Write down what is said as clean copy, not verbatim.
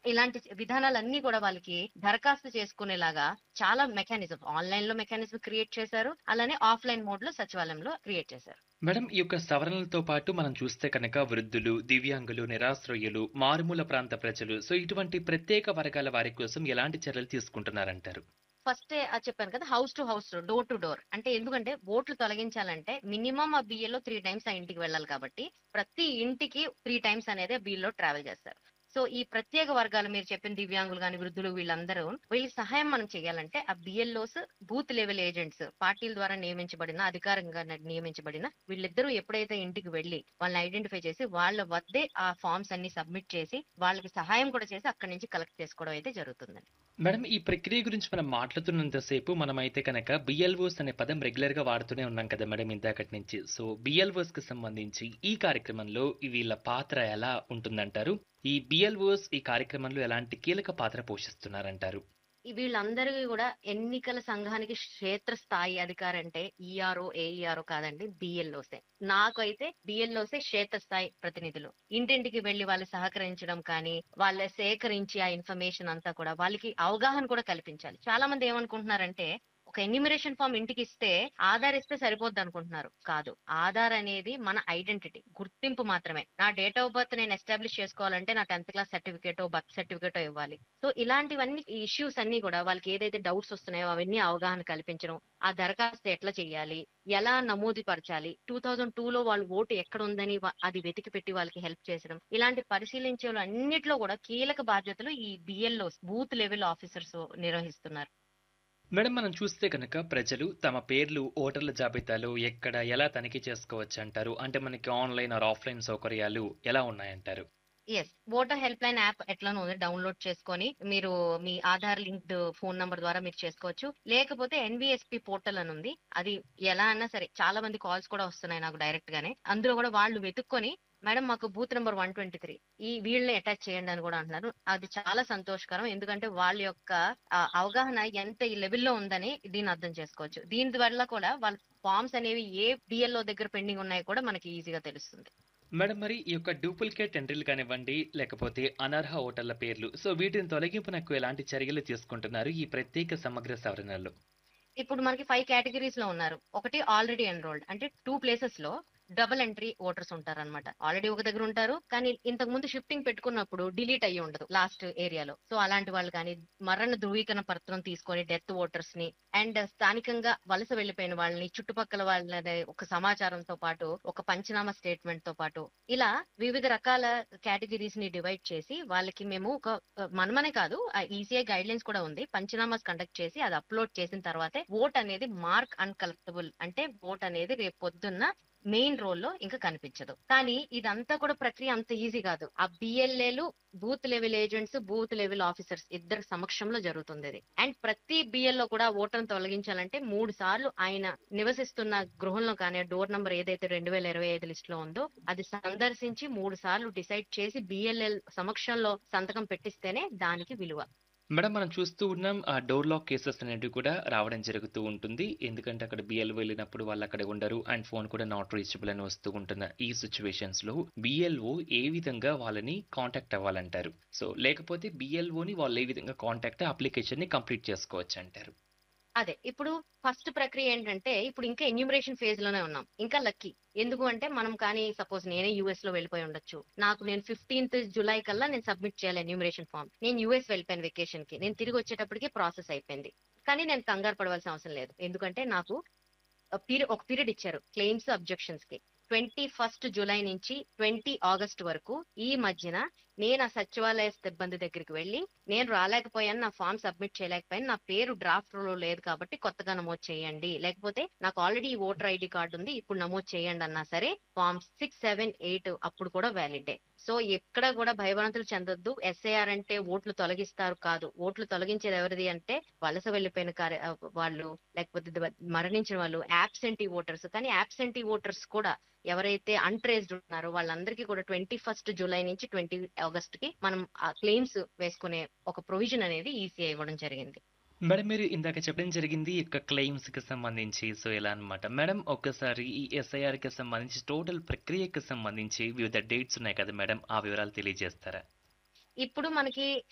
ఇలాంటి విధానాలన్నీ కూడా వాళ్ళకి దరఖాస్తు చేసుకునేలాగా చాలా మెకానిజం ఆన్‌లైన్‌లో మెకానిజం క్రియేట్ చేశారు. అలానే ఆఫ్‌లైన్ మోడ్‌లో సచివాలయంలో క్రియేట్ చేశారు. మేడం ఈ యొక్క సవరణలతో పాటు మనం చూస్తే కనుక వృద్ధులు, దివ్యాంగులు, నిరాశ్రయులు, మారుమూల ప్రాంత ప్రజలు సో ఇటువంటి ప్రత్యేక వర్గాల వారి కోసం ఎలాంటి చర్యలు తీసుకుంటున్నారంటారు? ఫస్టే చెప్పాను కదా! House to house, door to door. అంటే ఎందుకంటే ఓట్లు తొలగించాలంటే మినిమమ్ ఆ బిఎల్‌లో 3 టైమ్స్ ఆ ఇంటికి వెళ్ళాలి కాబట్టి, ప్రతి ఇంటికి 3 టైమ్స్ అనేది బిఎల్‌లో ట్రావెల్ చేస్తారు. సో, ఈ ప్రత్యేక వర్గాలు మీరు చెప్పిన దివ్యాంగులు గాని, వృద్ధులు వీళ్ళందరూ వీళ్ళకి సహాయం మనం చేయాలంటే ఆ బిఎల్‌ఓస్ బూత్ లెవెల్ ఏజెంట్స్ పార్టీల ద్వారా నియమించబడిన, అధికారికంగా నియమించబడిన వీళ్ళిద్దరూ ఎప్పుడైతే ఇంటికి వెళ్లి వాళ్ళని ఐడెంటిఫై చేసి వాళ్ళ వద్దే ఆ ఫార్మ్స్ అన్ని సబ్మిట్ చేసి, వాళ్ళకి సహాయం కూడా చేసి అక్కడి నుంచి కలెక్ట్ చేసుకోవడం అయితే జరుగుతుందండి. మేడం ఈ ప్రక్రియ గురించి మనం మాట్లాడుతున్నంత సేపు మనమైతే కనుక బిఎల్ఓస్ అనే పదం రెగ్యులర్‌గా వాడుతూనే ఉన్నాం కదా మేడం ఇందాకటి నుంచి. సో బిఎల్ఓస్‌కి సంబంధించి ఈ కార్యక్రమంలో వీళ్ళ పాత్ర ఎలా ఉంటుందంటారు? ఈ బిఎల్ఓస్ ఈ కార్యక్రమంలో ఎలాంటి కీలక పాత్ర పోషిస్తున్నారంటారు? వీళ్ళందరివి గూడా ఎన్నికల సంఘానికి క్షేత్రస్థాయి అధికారంటే ఈఆర్ఓ, ఏఈఆర్ఓ కాదండి. బిఎల్ఓసే. నాకైతే బిఎల్ఓసే క్షేత్రస్థాయి ప్రతినిధులు. ఇంటింటికి వెళ్లి వాళ్ళు సహకరించడం కానీ, వాళ్ళ సేకరించి ఆ ఇన్ఫర్మేషన్ అంతా కూడా వాళ్ళకి అవగాహన కూడా కల్పించాలి. చాలా మంది ఏమనుకుంటున్నారంటే, ఒక ఎన్యూమరేషన్ ఫార్మ్ ఇంటికిస్తే ఆధార్ ఇస్తే సరిపోద్దనుకుంటున్నారు. కాదు. ఆధార్ అనేది మన ఐడెంటిటీ. గుర్తింపు మాత్రమే. నా డేట్ ఆఫ్ బర్త్ నేను ఎస్టాబ్లిష్ చేసుకోవాలంటే నా 10థ్ క్లాస్ సర్టిఫికేటో, బర్త్ సర్టిఫికేటో ఇవ్వాలి. సో, ఇలాంటివన్నీ ఈ ఇష్యూస్ అన్నీ గూడా వాళ్ళకి ఏదైతే డౌట్స్ వస్తున్నాయో అవన్నీ అవగాహన కల్పించడం. ఆ దరఖాస్తు ఎట్లా చేయాలి? ఎలా నమోదు పరచాలి? 2002లో వాళ్ళు ఓటు ఎక్కడుందని అది వెతికి పెట్టి వాళ్ళకి హెల్ప్ చేసడం. ఇలాంటి పరిశీలించేలో అన్నిట్లో గూడా కీలక బాధ్యతలు ఈ బిఎల్ఓస్ బూత్ లెవెల్ ఆఫీసర్స్ నిర్వహిస్తున్నారు. మేడం మనం చూస్తే కనుక ప్రజలు తమ పేర్లు ఓటర్ల జాబితాలో ఎక్కడ, ఎలా తనిఖీ చేసుకోవచ్చంటారు? అంటే మనకి ఆన్‌లైన్ ఆర్ ఆఫ్‌లైన్ సౌకర్యాలు ఎలా ఉన్నాయంటారు? యెస్. ఓటర్ హెల్ప్‌లైన్ యాప్ ఎట్లనో ఉంది. డౌన్‌లోడ్ చేసుకొని మీరు మీ ఆధార్ లింక్డ్ ఫోను నంబర్ ద్వారా మీరు చేసుకోవచ్చు. లేకపోతే ఎన్‌వీఎస్‌పీ పోర్టల్ అని ఉంది. అది ఎలా అన్నా సరే చాలా మంది కాల్స్ కూడా వస్తున్నాయి నాకు డైరెక్ట్ గానే. అందులో కూడా వాళ్ళు వెతుక్కొని మేడం మాకు బూత్ నంబర్ 123 వీళ్ళని అటాచ్ చేయండి అని కూడా అంటున్నారు. అది చాలా సంతోషకరం. ఎందుకంటే వాళ్ళ యొక్క అవగాహన ఎంత ఈ లెవెల్‌లో ఉందని దీన్ని అర్థం చేసుకోవచ్చు. దీని వల్ల కూడా వాళ్ళ ఫార్మ్స్ అనేవి ఏ డీఎల్‌ఓ దగ్గర పెండింగ్ ఉన్నాయో కూడా మనకి ఈజీగా తెలుస్తుంది. మేడం మరి ఈ యొక్క డూప్లికేట్ ఎంట్రీలు కానివ్వండి, లేకపోతే అనర్హ ఓటర్ల పేర్లు సో వీటిని తొలగింపునకు ఎలాంటి చర్యలు తీసుకుంటున్నారు ఈ ప్రత్యేక సమగ్ర సవరణలో? ఇప్పుడు మనకి 5 కేటగరీస్‌లో ఉన్నారు. ఒకటి ఆల్రెడీ ఎన్‌రోల్డ్. అంటే 2 ప్లేసెస్‌లో డబుల్ ఎంట్రీ ఓటర్స్ ఉంటారన్నమాట. ఆల్రెడీ ఒక దగ్గర ఉంటారు. కానీ ఇంతకు ముందు షిఫ్టింగ్ పెట్టుకున్నప్పుడు డిలీట్ అయ్యి ఉండదు లాస్ట్ ఏరియాలో. సో, అలాంటి వాళ్ళు గాని, మరణ ధృవీకరణ పత్రం తీసుకొని డెత్ ఓటర్స్‌ని అండ్ స్థానికంగా వలస వెళ్లిపోయిన వాళ్ళని, చుట్టుపక్కల వాళ్ళని ఒక సమాచారంతో పాటు, ఒక పంచనామా స్టేట్‌మెంట్‌తో పాటు ఇలా వివిధ రకాల కేటగరీస్‌ని డివైడ్ చేసి వాళ్ళకి మేము ఒక మనమనే కాదు ఈసీఐ గైడ్‌లైన్స్ కూడా ఉంది. పంచనామాస్ కండక్ట్ చేసి అది అప్‌లోడ్ చేసిన తర్వాతే ఓట్ అనేది మార్క్ అన్‌కలెక్టబుల్ అంటే ఓట్ అనేది రేపు పొద్దున్న మెయిన్ రోల్‌లో ఇంక కనిపించదు. కానీ ఇదంతా కూడా ప్రక్రియ అంత ఈజీ కాదు. ఆ బిఎల్ఏలు booth level agents, booth level officers ఇద్దరి సమక్షంలో జరుగుతుందిది. అండ్ ప్రతి బిఎల్‌లో కూడా ఓటర్‌ని తొలగించాలంటే 3 సార్లు ఆయన నివసిస్తున్న గృహంలో కానీ డోర్ నంబర్ ఏదైతే 2025 లిస్ట్‌లో ఉందో అది సందర్శించి 3 సార్లు డిసైడ్ చేసి బిఎల్ఎల్ సమక్షంలో సంతకం పెట్టిస్తేనే దానికి విలువ. మేడం మనం చూస్తూ ఉన్నాం డోర్ లాక్ కేసెస్ అనేటివి కూడా రావడం జరుగుతూ ఉంటుంది. ఎందుకంటే అక్కడ బిఎల్ఓ వెళ్ళినప్పుడు వాళ్ళు అక్కడ ఉండరు. అండ్ ఫోన్ కూడా నాట్ రీచబుల్ అని వస్తూ ఉంటున్న ఈ సిట్యుయేషన్స్‌లో బిఎల్ఓ ఏ విధంగా వాళ్ళని కాంటాక్ట్ అవ్వాలంటారు? సో లేకపోతే బిఎల్ఓని వాళ్ళు ఏ విధంగా కాంటాక్ట్ అప్లికేషన్‌ని కంప్లీట్ చేసుకోవచ్చంటారు? అదే. ఇప్పుడు ఫస్ట్ ప్రక్రియ ఏంటంటే, ఇప్పుడు ఇంకా ఎన్యూమరేషన్ ఫేజ్‌లోనే ఉన్నాం. ఇంకా లక్కీ. ఎందుకు అంటే, మనం కానీ సపోజ్ నేనే యూఎస్‌లో వెళ్ళిపోయి ఉండొచ్చు. నేను 15థ్ జులై కల్లా నేను సబ్మిట్ చేయాలి ఎన్యూమరేషన్ ఫార్మ్. నేను యూఎస్ వెళ్ళిపోయాను వెకేషన్‌కి. నేను తిరిగొచ్చేటప్పటికి ప్రాసెస్ అయిపోయింది. కానీ నేను కంగారు పడవలసిన అవసరం లేదు. ఎందుకంటే నాకు ఒక పీరియడ్ ఇచ్చారు. క్లెయిమ్స్, అబ్జెక్షన్స్‌కి. 21 జులై నుంచి 20 ఆగస్ట్ వరకు ఈ మధ్యన నేను ఆ సచివాలయ సిబ్బంది దగ్గరికి వెళ్లి, నేను రాలేకపోయాను, నా ఫార్మ్ సబ్మిట్ చేయలేకపోయాను, నా పేరు డ్రాఫ్ట్‌లో లేదు కాబట్టి కొత్తగా నమోదు చేయండి. లేకపోతే నాకు ఆల్రెడీ ఈ ఓటర్ ఐడీ కార్డ్ ఉంది. ఇప్పుడు నమోదు చేయండి అన్నా సరే ఫార్మ్స్ 6, 7, 8 అప్పుడు కూడా వ్యాలిడే. సో ఎక్కడ కూడా భయభ్రాంతులు చెందొద్దు. ఎస్ఐఆర్ అంటే ఓట్లు తొలగిస్తారు కాదు. ఓట్లు తొలగించేది ఎవరిది అంటే వలస వెళ్లిపోయిన వాళ్ళు లేకపోతే మరణించిన వాళ్ళు యాబ్సెంటీ ఓటర్స్. కానీ యాబ్సెంటీ ఓటర్స్ కూడా ఎవరైతే అన్‌ట్రేస్డ్ ఉన్నారో వాళ్ళందరికీ కూడా 21 జులై నుంచి 20 ఆగస్ట్‌కి మనం క్లెయిమ్స్ వేసుకునే ఒక ప్రొవిజన్ అనేది ఈసీఐ ఇవ్వడం జరిగింది. మేడం మీరు ఇందాక చెప్పడం జరిగింది ఈ యొక్క క్లెయిమ్స్‌కి సంబంధించి సో ఇలా అన్నమాట. మేడం ఒక్కసారి ఈ ఎస్ఐఆర్‌కి సంబంధించి టోటల్ ప్రక్రియకి సంబంధించి వివిధ డేట్స్ ఉన్నాయి కదా మేడం ఆ వివరాలు తెలియజేస్తారా? ఇప్పుడు మనకి